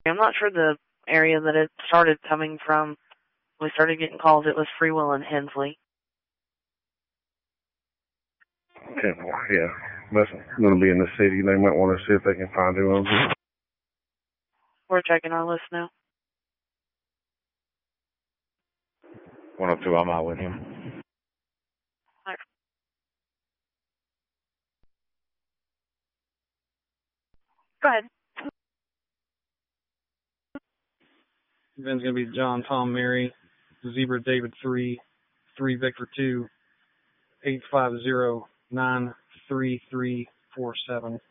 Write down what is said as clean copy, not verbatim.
I'm not sure the area that it started coming from. We started getting calls. It was Freewell and Hensley. Okay, well, yeah. That's going to be in the city. They might want to see if they can find him. We're checking our list now. 102, I'm out with him. Right. Go ahead. Event's going to be John, Tom, Mary, Zebra, David 3, 3 Victor 2, 850-93347.